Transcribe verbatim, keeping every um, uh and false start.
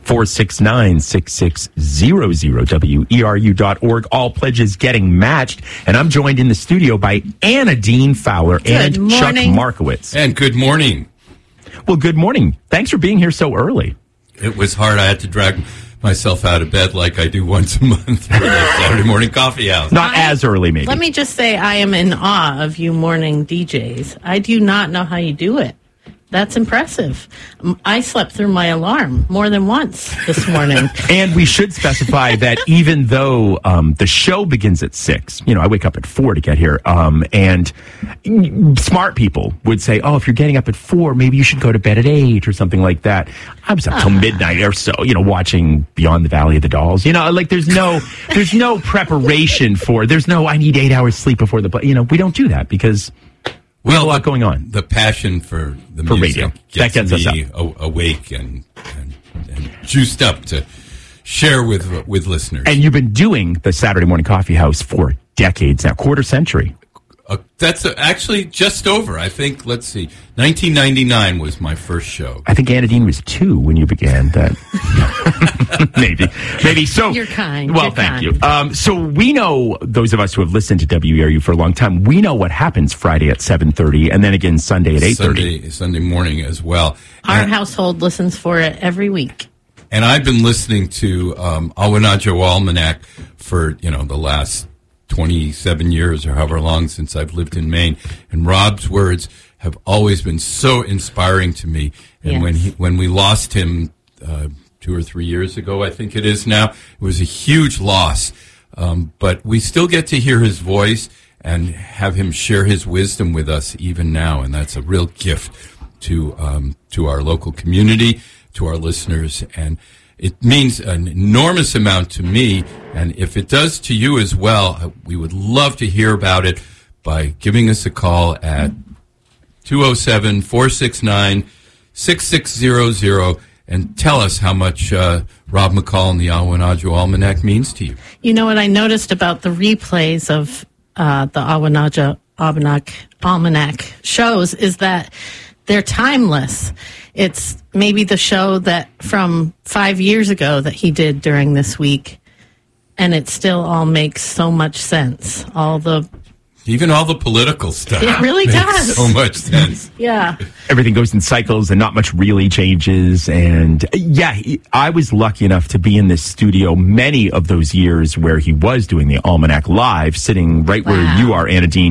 four six nine, six six zero zero, W E R U dot org. All pledges getting matched. And I'm joined in the studio by Anna Dean Fowler good and morning. Chuck Markowitz. And good morning. Well, good morning. Thanks for being here so early. It was hard. I had to drag myself out of bed like I do once a month for the Saturday morning coffee house. Not I, as early, maybe. Let me just say I am in awe of you morning D Js. I do not know how you do it. That's impressive. I slept through my alarm more than once this morning. And we should specify that even though um, the show begins at six, you know, I wake up at four to get here, um, and smart people would say, oh, if you're getting up at four, maybe you should go to bed at eight or something like that. I was up uh. till midnight or so, you know, watching Beyond the Valley of the Dolls. You know, like there's no, there's no preparation for, there's no, I need eight hours sleep before the play. You know, we don't do that because... We well, have a lot the, going on. The passion for the for music radio. gets, that gets me us up. A- awake and, and, and juiced up to share with with listeners. And you've been doing the Saturday Morning Coffee House for decades now, quarter century. Uh, that's uh, actually just over. I think, let's see, nineteen ninety-nine was my first show. I think Anna Dean was two when you began that. maybe. Maybe. So, You're kind. Well, You're thank kind. you. Um, so we know, those of us who have listened to W E R U for a long time, we know what happens Friday at seven thirty and then again Sunday at eight thirty. Sunday, Sunday morning as well. Our and, household listens for it every week. And I've been listening to um, Awanajo Almanac for, you know, the last twenty-seven years or however long since I've lived in Maine. And Rob's words have always been so inspiring to me. And Yes. when he, when we lost him uh, two or three years ago, I think it is now, it was a huge loss. Um, but we still get to hear his voice and have him share his wisdom with us even now. And that's a real gift to um, to our local community, to our listeners. And it means an enormous amount to me, and if it does to you as well, we would love to hear about it by giving us a call at two oh seven, four six nine, six six zero zero and tell us how much uh, Rob McCall and the Awanajo Almanac means to you. You know what I noticed about the replays of uh, the Awanajo Almanac, Almanac shows is that they're timeless. It's maybe the show that from five years ago that he did during this week, and it still all makes so much sense. All the Even all the political stuff. It really makes does. so much sense. yeah. Everything goes in cycles and not much really changes. And yeah, he, I was lucky enough to be in this studio many of those years where he was doing the Almanac live, sitting right Wow. where you are, Anna Dean.